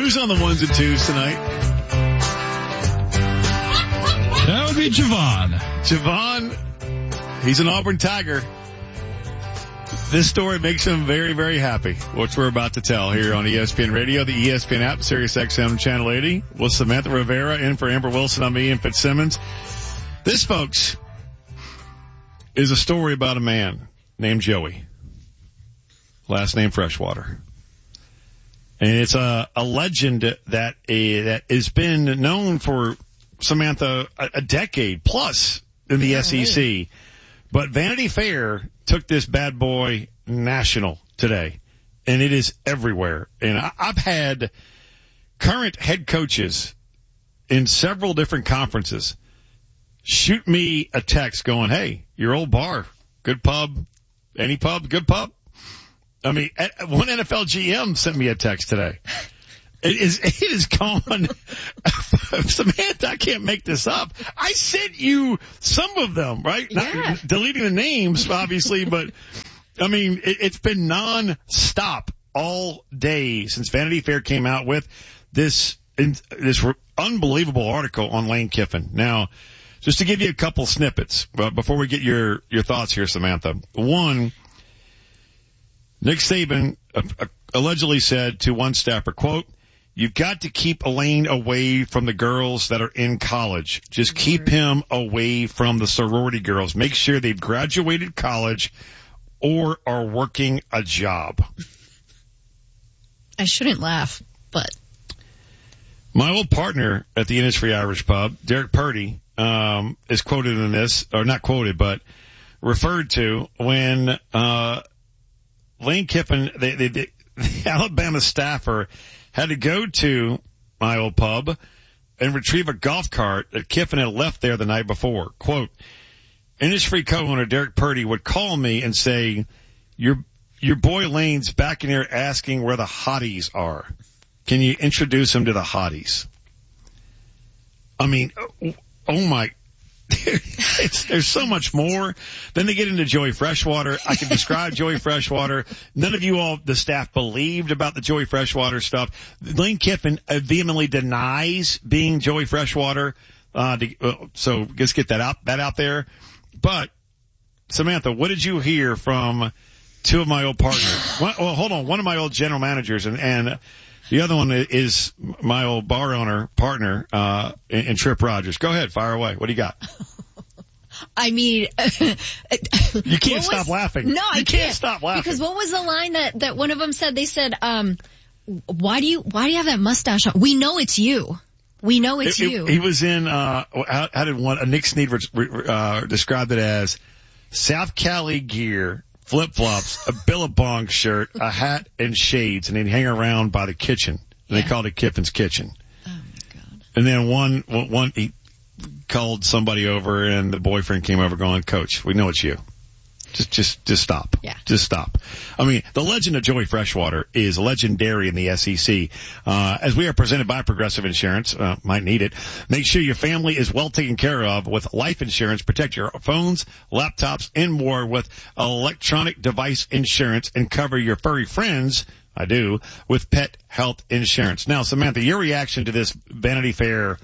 Who's on the ones and twos tonight? That would be Javon. Javon, he's an Auburn Tiger. This story makes him very, very happy, which we're about to tell here on ESPN Radio, the ESPN app, Sirius XM Channel 80, with Samantha Rivera in for Amber Wilson. I'm Ian Fitzsimmons. This, folks, is a story about a man named Joey. Last name Freshwater. And it's a legend that has been known for, Samantha, a decade plus in the SEC. But Vanity Fair took this bad boy national today, and it is everywhere. And I've had current head coaches in several different conferences shoot me a text going, hey, your old bar, good pub, any pub, good pub. I mean, one NFL GM sent me a text today. It is gone. Samantha, I can't make this up. I sent you some of them, right? Yeah. Not deleting the names, obviously, but I mean, it's been non-stop all day since Vanity Fair came out with this unbelievable article on Lane Kiffin. Now, just to give you a couple snippets, before we get your thoughts here, Samantha. One, Nick Saban allegedly said to one staffer, quote, "You've got to keep Elaine away from the girls that are in college. Just keep him away from the sorority girls. Make sure they've graduated college or are working a job." I shouldn't laugh, but. My old partner at the Innisfree Irish Pub, Derek Purdy, is quoted in this, or not quoted, but referred to when Lane Kiffin, the Alabama staffer, had to go to my old pub and retrieve a golf cart that Kiffin had left there the night before. Quote, Innisfree co-owner Derek Purdy would call me and say, your boy Lane's back in here asking where the hotties are. Can you introduce him to the hotties? I mean, oh my, there's so much more. Then they get into Joey Freshwater. I can describe Joey Freshwater. None of you all, the staff, believed about the Joey Freshwater stuff. Lane Kiffin vehemently denies being Joey Freshwater. So let's get that out there. But Samantha, what did you hear from two of my old partners? Well, hold on. One of my old general managers and the other one is my old bar owner partner, in Trip Rogers. Go ahead, fire away. What do you got? I mean, you can't stop laughing. No, I can't stop laughing. Because what was the line that one of them said? They said, why do you have that mustache on? We know it's you. We know it's you. He was in, how did Nick Snead described it as South Cali gear, flip-flops, a Billabong shirt, a hat, and shades, and he'd hang around by the kitchen. And they called it Kiffin's Kitchen. Oh, my God. And then one, he called somebody over, and the boyfriend came over going, Coach, we know it's you. Just stop. Yeah. Just stop. I mean, the legend of Joey Freshwater is legendary in the SEC. As we are presented by Progressive Insurance, might need it. Make sure your family is well taken care of with life insurance. Protect your phones, laptops, and more with electronic device insurance, and cover your furry friends, I do, with pet health insurance. Now, Samantha, your reaction to this Vanity Fair,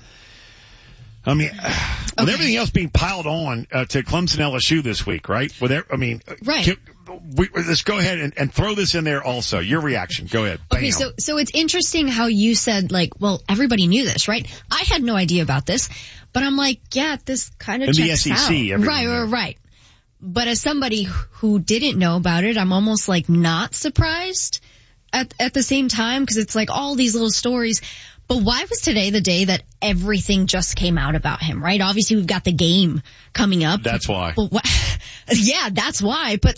I mean, with everything else being piled on to Clemson LSU this week, right? Right. Let's go ahead and throw this in there also. Your reaction. Go ahead. Okay, Bam. so it's interesting how you said, well, everybody knew this, right? I had no idea about this, but I'm like, yeah, this kind of checks out. In the SEC. Right. But as somebody who didn't know about it, I'm almost like not surprised at the same time, because it's like all these little stories. But why was today the day that everything just came out about him, right? Obviously, we've got the game coming up. That's why. Yeah, that's why. But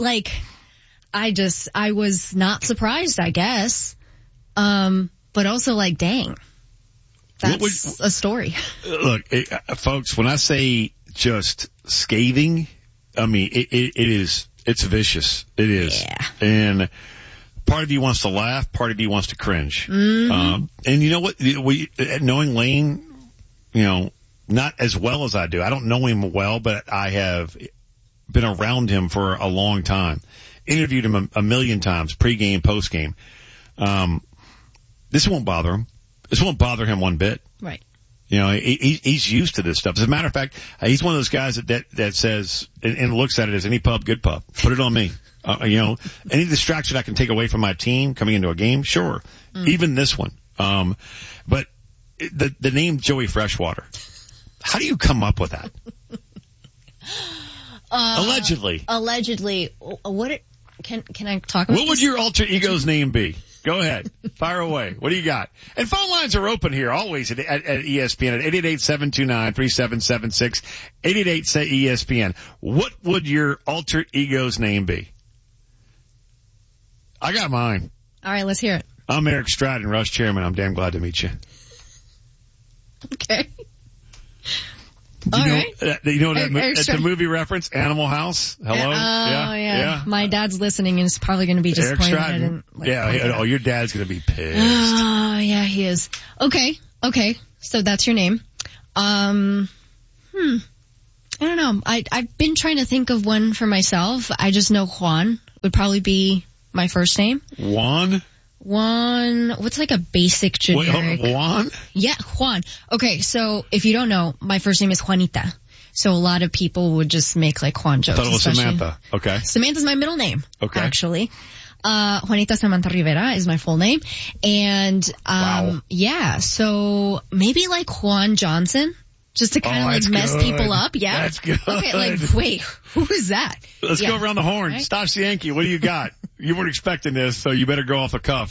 I was not surprised, I guess. But also dang, that's a story. Look, folks, when I say just scathing, I mean, it's vicious. It is. Yeah. And part of you wants to laugh, part of you wants to cringe. Mm-hmm. And you know what? Knowing Lane, not as well as I do. I don't know him well, but I have been around him for a long time. Interviewed him a million times, pregame, postgame. This won't bother him. This won't bother him one bit. Right. You know, he's used to this stuff. As a matter of fact, he's one of those guys that says, and looks at it as any pub, good pub. Put it on me. You know, any distraction I can take away from my team coming into a game, sure. Even this one. But the name Joey Freshwater, how do you come up with that? Allegedly. Can I talk about What would your alter ego's name be? Go ahead. Fire away. What do you got? And phone lines are open here always at ESPN at 888-729-3776, 888-SAY-ESPN. What would your alter ego's name be? I got mine. All right, let's hear it. I'm Eric Stratton, Rush Chairman. I'm damn glad to meet you. Okay. You know that's the movie reference, Animal House? Hello? Yeah. My dad's listening and is probably going to be disappointed. Eric Stratton. Your dad's going to be pissed. Oh, yeah, he is. Okay. So that's your name. I don't know. I've been trying to think of one for myself. I just know Juan would probably be my first name. Juan? What's like a basic generic? Wait, Juan? Yeah, Juan. Okay, so if you don't know, my first name is Juanita. So a lot of people would just make like Juan jokes. I thought it was Samantha. Okay. Samantha's my middle name. Okay. Actually. Juanita Samantha Rivera is my full name. And, wow. Yeah, so maybe like Juan Johnson. Just to kind of like mess people up. Yeah. That's good. Okay, like, wait, who is that? Let's go around the horn. Right? Stassi Yankee, what do you got? You weren't expecting this, so you better go off the cuff.